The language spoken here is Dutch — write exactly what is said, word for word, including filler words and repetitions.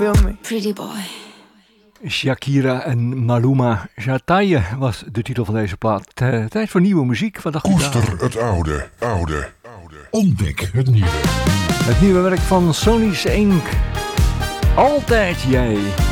Pretty boy. Shakira en Maluma. Jataye was de titel van deze plaat. Uh, tijd voor nieuwe muziek. Wat dacht u daar? Koester het oude, oude, oude. Ontdek het nieuwe. Het nieuwe werk van Sony's Incorporated. Altijd jij.